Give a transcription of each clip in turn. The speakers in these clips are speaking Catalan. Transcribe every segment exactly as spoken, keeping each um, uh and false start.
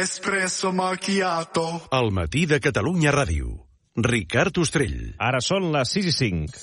Espresso macchiato. Al matí de Catalunya Ràdio. Ricard Ostrell. Ara són les sis i cinc.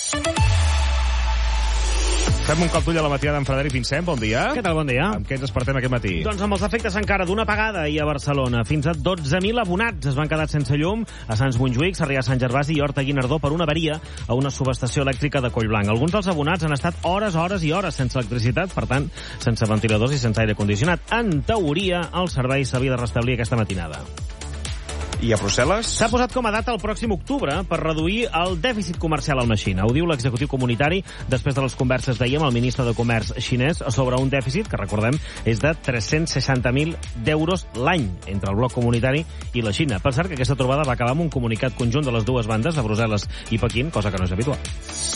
Fem un cop d'ull a la matinada amb Frederic Vincent, bon dia. Què tal, bon dia? Amb què ens despertem aquest matí? Doncs amb els efectes encara d'una apagada ahir a Barcelona. Fins a dotze mil abonats es van quedar sense llum a Sants Montjuïc, Sarrià Sant Gervasi i Horta Guinardó per una avaria a una subestació elèctrica de Collblanc. Alguns dels abonats han estat hores, hores i hores sense electricitat, per tant, sense ventiladors i sense aire condicionat. En teoria, el servei s'havia de restablir aquesta matinada. I a Brussel·les? S'ha posat com a data el pròxim octubre per reduir el dèficit comercial amb la Xina. Ho diu l'executiu comunitari després de les converses d'ahir amb el ministre de Comerç xinès sobre un dèficit que, recordem, és de tres-cents seixanta mil d'euros l'any entre el bloc comunitari i la Xina. Per cert, que aquesta trobada va acabar amb un comunicat conjunt de les dues bandes, de Brussel·les i Pequín, cosa que no és habitual.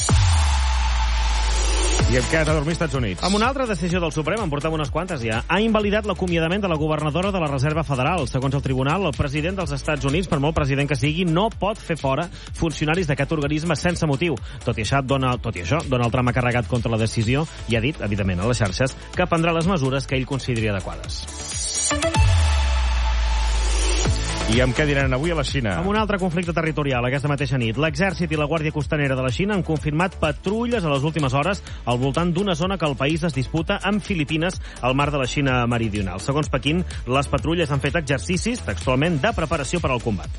I amb què has de dormir als Estats Units? Amb una altra decisió del Suprem, en portem unes quantes ja, ha invalidat l'acomiadament de la governadora de la Reserva Federal. Segons el tribunal, el president dels Estats Units, per molt president que sigui, no pot fer fora funcionaris d'aquest organisme sense motiu. Tot i això, Donald, tot i això, Donald Trump ha carregat contra la decisió i ha dit, evidentment, a les xarxes, que prendrà les mesures que ell consideri adequades. I amb què diran avui a la Xina? Amb un altre conflicte territorial aquesta mateixa nit. L'exèrcit i la Guàrdia Costanera de la Xina han confirmat patrulles a les últimes hores al voltant d'una zona que el país es disputa amb Filipines al mar de la Xina meridional. Segons Pequín, les patrulles han fet exercicis, textualment, de preparació per al combat.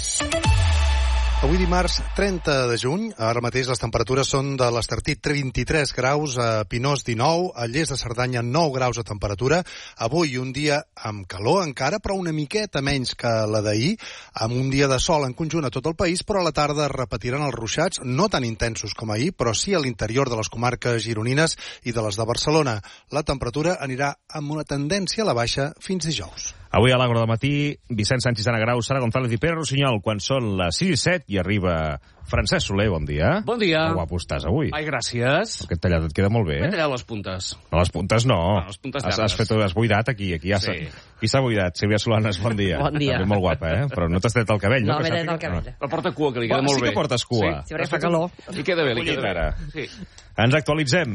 Avui dimarts trenta de juny, ara mateix les temperatures són de l'Estartit vint-i-tres graus, a Pinós dinou, a Lles de Cerdanya nou graus de temperatura. Avui un dia amb calor encara, però una miqueta menys que la d'ahir, amb un dia de sol en conjunt a tot el país, però a la tarda es repetiran els ruixats, no tan intensos com ahir, però sí a l'interior de les comarques gironines i de les de Barcelona. La temperatura anirà amb una tendència a la baixa fins dijous. Avui a l'Agro del matí, Vicent Sánchez Ana Grau, Sara González i Pere Rossinyol, quan són les sis i set i arriba Francesc Soler, bon dia. Bon dia. Que guapo estàs avui. Ai, gràcies. Aquest tallat et queda molt bé, eh? M'he tallat les puntes. No, les puntes no. No, les puntes has, has, fet, has buidat aquí, aquí ja sí. Qui s'ha buidat? Sílvia Solanes, bon dia. Bon dia. També molt guapa, eh? Però no t'has tret el cabell, no? No, m'he tret el cabell. Però porta cua, que li queda oh, molt sí bé. Sí que portes cua. Sí, sí, perquè fa calor. Li queda bé, li queda bé. Ara. Sí. Ens actualitzem.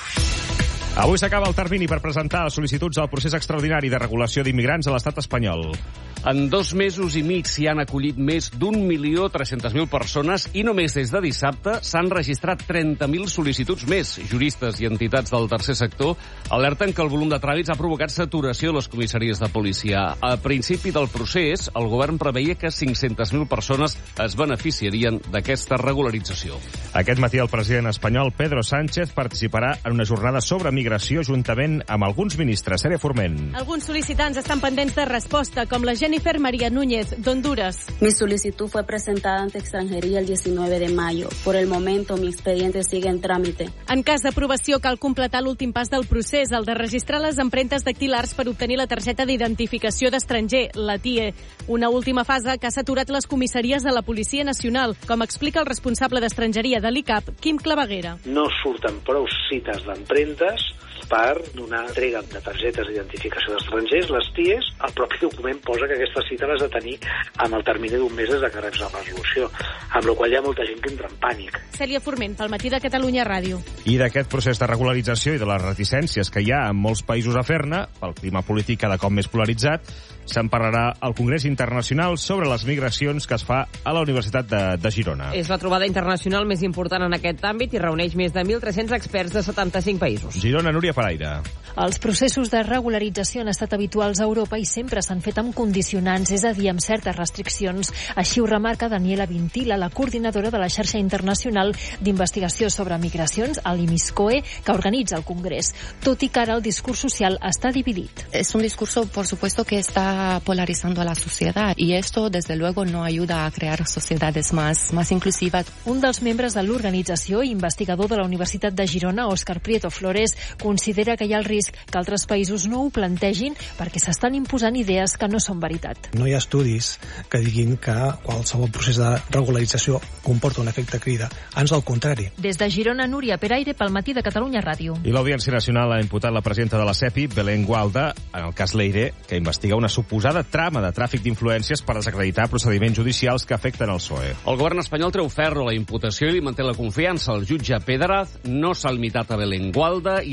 Avui s'acaba el termini per presentar sol·licituds al procés extraordinari de regulació d'immigrants a l'estat espanyol. En dos mesos i mig s'hi han acollit més d'un milió tres-centes mil persones i només des de dissabte s'han registrat trenta mil sol·licituds més. Juristes i entitats del tercer sector alerten que el volum de tràmits ha provocat saturació a les comissaries de policia. A principi del procés, el govern preveia que cinc-centes mil persones es beneficiarien d'aquesta regularització. Aquest matí el president espanyol Pedro Sánchez participarà en una jornada sobre migració juntament amb alguns ministres. Sèrie Forment. Alguns sol·licitants estan pendents de resposta, com la Jennifer María Núñez, d'Honduras. Mi solicitud fue presentada ante extranjería el diecinueve de mayo. Por el momento, mi expediente sigue en trámite. En cas d'aprovació, cal completar l'últim pas del procés, el de registrar les empremtes dactilars per obtenir la targeta d'identificació d'estranger, la T I E. Una última fase que ha saturat les comissaries de la Policia Nacional, com explica el responsable d'estrangeria de l'I C A P, Quim Claveguera. No surten prou cites d'empremtes per donar entrega de targetes d'identificació d'estrangers, les T I Es. El propi document posa que aquesta cita l'has de tenir amb el termini d'un mes des de que reps la resolució, amb la qual hi ha molta gent que entra en pànic. Cèlia Forment, pel matí de Catalunya Ràdio. I d'aquest procés de regularització i de les reticències que hi ha en molts països a fer-ne, pel clima polític cada cop més polaritzat, se'n parlarà al Congrés Internacional sobre les migracions que es fa a la Universitat de, de Girona. És la trobada internacional més important en aquest àmbit i reuneix més de mil tres-cents experts de setanta-cinc països. Girona, Núria Paraire. Els processos de regularització han estat habituals a Europa i sempre s'han fet amb condicionants, és a dir, amb certes restriccions. Així ho remarca Daniela Vintila, la coordinadora de la xarxa internacional d'investigació sobre migracions, a l'I M I S C O E, que organitza el Congrés. Tot i que ara el discurs social està dividit. Es un discurso, por supuesto, que está polarizando a la sociedad y esto, desde luego, no ayuda a crear sociedades más, más inclusivas. Un dels membres de l'organització i investigador de la Universitat de Girona, Òscar Prieto Flores, considera que hi ha el risc que altres països no ho plantegin perquè s'estan imposant idees que no són veritat. No hi ha estudis que diguin que qualsevol procés de regularització comporta un efecte crida. Ans al contrari. Des de Girona, Núria Peraire, pel matí de Catalunya Ràdio. I l'Audiència Nacional ha imputat la presidenta de la SEPI, Belén Gualda, en el cas Leire, que investiga una suposada trama de tràfic d'influències per desacreditar procediments judicials que afecten el P S O E. El govern espanyol treu ferro a la imputació i li manté la confiança. El jutge Pederaz no s'ha limitat a Belén Gualda i ha imputat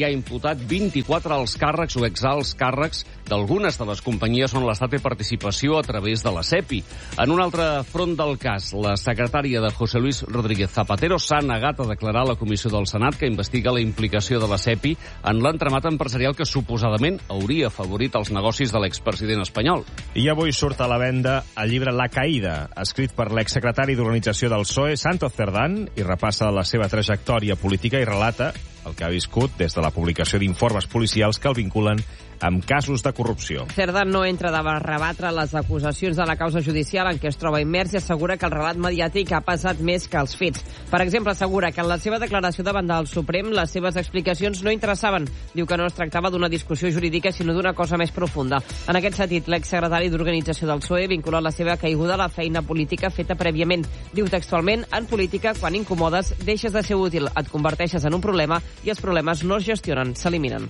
votat vint-i-quatre alts càrrecs o exalts càrrecs d'algunes de les companyies on l'Estat té participació a través de la SEPI. En un altre front del cas, la secretària de José Luis Rodríguez Zapatero s'ha negat a declarar a la comissió del Senat que investiga la implicació de la SEPI en l'entramat empresarial que suposadament hauria afavorit els negocis de l'expresident espanyol. I avui surt a la venda el llibre La Caída, escrit per l'exsecretari d'Organització del P S O E, Santos Cerdán, i repassa la seva trajectòria política i relata el que ha viscut des de la publicació d'informes policials que el vinculen amb casos de corrupció. Cerdán no entra de rebatre les acusacions de la causa judicial en què es troba immers i assegura que el relat mediàtic ha pesat més que els fets. Per exemple, assegura que en la seva declaració davant del Suprem les seves explicacions no interessaven. Diu que no es tractava d'una discussió jurídica, sinó d'una cosa més profunda. En aquest sentit, l'exsecretari d'Organització del P S O E vincula la seva caiguda a la feina política feta prèviament. Diu textualment, en política, quan incomodes, deixes de ser útil, et converteixes en un problema i els problemes no es gestionen, s'eliminen.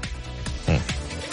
Mm.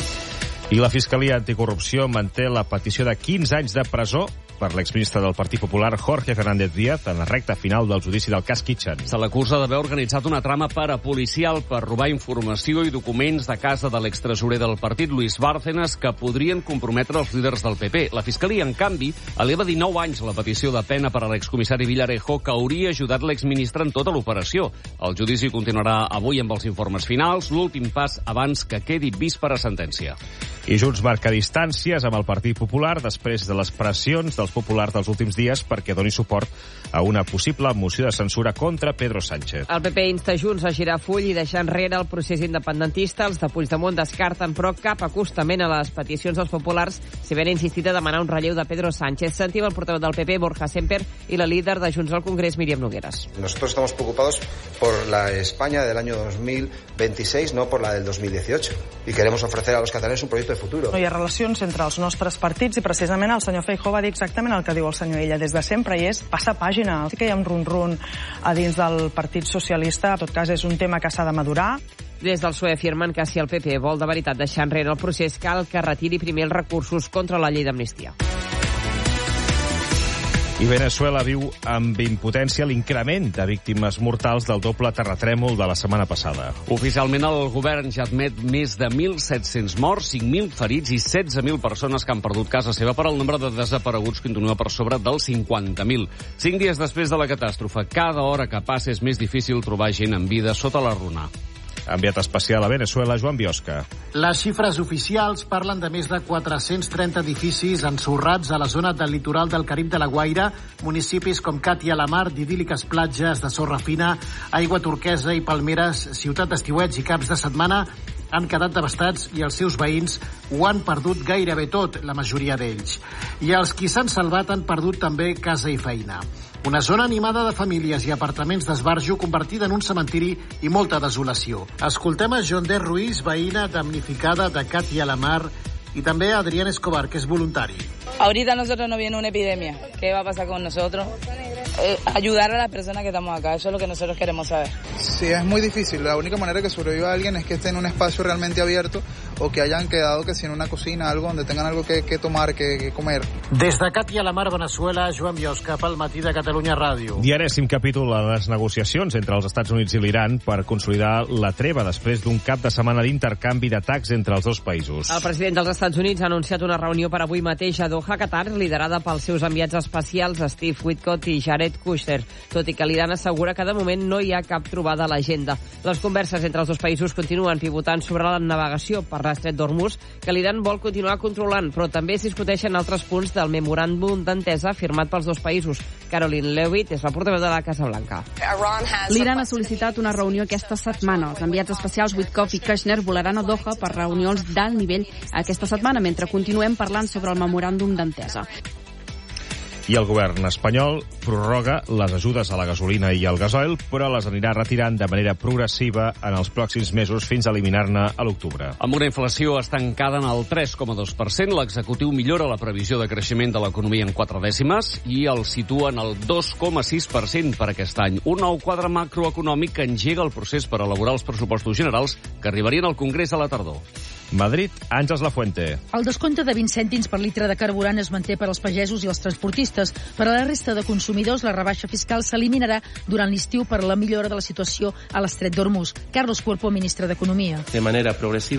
I la Fiscalia Anticorrupció manté la petició de quinze anys de presó per l'exministre del Partit Popular, Jorge Fernández Díaz, en la recta final del judici del cas Kitchen. Se l'acusa d'haver organitzat una trama parapolicial per robar informació i documents de casa de l'extresorer del partit, Luis Bárcenas, que podrien comprometre els líders del P P. La Fiscalia, en canvi, eleva dinou anys la petició de pena per a l'excomissari Villarejo, que hauria ajudat l'exministre en tota l'operació. El judici continuarà avui amb els informes finals, l'últim pas abans que quedi vist per a sentència. I Junts marca distàncies amb el Partit Popular després de les pressions dels populars dels últims dies perquè doni suport a una possible moció de censura contra Pedro Sánchez. El P P insta Junts a girar full i deixar enrere el procés independentista. Els de Puigdemont descarten, però, cap acostament a les peticions dels populars, si ben insistit a demanar un relleu de Pedro Sánchez. Sentim el portaveu del P P, Borja Semper, i la líder de Junts al Congrés, Míriam Nogueras. Nosotros estamos preocupados por la España del año dos mil veintiséis, no por la del dos mil dieciocho. Y queremos ofrecer a los catalanes un proyecto de futuro. No hi ha relacions entre els nostres partits i precisament el senyor Feijóo va dir exactament el que diu el senyor Illa des de sempre, i és passar pàgina. Sí que hi ha un run-run a dins del Partit Socialista. En tot cas, és un tema que s'ha de madurar. Des del P S O E afirmen que si el P P vol de veritat deixar enrere el procés, cal que retiri primer els recursos contra la llei d'amnistia. I Venezuela viu amb impotència l'increment de víctimes mortals del doble terratrèmol de la setmana passada. Oficialment, el govern ja admet més de mil set-cents morts, cinc mil ferits i setze mil persones que han perdut casa seva, per al nombre de desapareguts continua per sobre dels cinquanta mil. Cinc dies després de la catàstrofe, cada hora que passa és més difícil trobar gent en vida sota la runa. Enviat especial a Venezuela, Joan Biosca. Les xifres oficials parlen de més de quatre-cents trenta edificis ensorrats a la zona del litoral del Carib de la Guaira, municipis com Càtia la Mar, d'idíl·liques platges de sorra fina, aigua turquesa i palmeres, ciutat d'estiuets i caps de setmana, han quedat devastats i els seus veïns ho han perdut gairebé tot, la majoria d'ells. I els qui s'han salvat han perdut també casa i feina. Una zona animada de famílies i apartaments d'esbarjo convertida en un cementiri i molta desolació. Escoltem a Jondé Ruiz, veïna damnificada de Càtia la Mar, y también a Adrián Escobar, que es voluntario. Ahorita a nosotros nos viene una epidemia. ¿Qué va a pasar con nosotros? Eh, ayudar a las personas que estamos acá, eso es lo que nosotros queremos saber. Sí, es muy difícil. La única manera que sobreviva alguien es que esté en un espacio realmente abierto o que hayan quedado que si en una cocina, algo donde tengan algo que, que tomar, que, que comer. Des de Càtia la Mar, Venezuela, Joan Biosca, pel matí de Catalunya Ràdio. Diarèssim capítol a les negociacions entre els Estats Units i l'Iran per consolidar la treva després d'un cap de setmana d'intercanvi d'atacs entre els dos països. El president dels Estats Units ha anunciat una reunió per avui mateix a Doha, Qatar, liderada pels seus enviats especials Steve Witkoff i Jared Kushner, tot i que l'Iran assegura que de moment no hi ha cap trobada a l'agenda. Les converses entre els dos països continuen pivotant sobre la navegació per l'estret d'Hormuz, que l'Iran vol continuar controlant, però també es discuteixen altres punts del memoràndum d'entesa firmat pels dos països. Caroline Leavitt és la portaveu de la Casa Blanca. L'Iran ha sol·licitat una reunió aquesta setmana. Els enviats especials Witkoff i Kushner volaran a Doha per reunions d'alt nivell aquesta setmana, mentre continuem parlant sobre el memoràndum d'entesa. I el govern espanyol prorroga les ajudes a la gasolina i al gasoil, però les anirà retirant de manera progressiva en els pròxims mesos fins a eliminar-ne a l'octubre. Amb una inflació estancada en el tres coma dos per cent, l'executiu millora la previsió de creixement de l'economia en quatre dècimes i el situa en el dos coma sis per cent per aquest any. Un nou quadre macroeconòmic que engega el procés per elaborar els pressupostos generals que arribarien al Congrés a la tardor. Madrid, Àngels Lafuente. El descompte de vint cèntims per litre de carburant es manté per als pagesos i els transportistes. Per a la resta de consumidors, la rebaixa fiscal s'eliminarà durant l'estiu per a la millora de la situació a l'estret d'Hormuz. Carlos Cuerpo, ministre d'Economia. De manera progressiva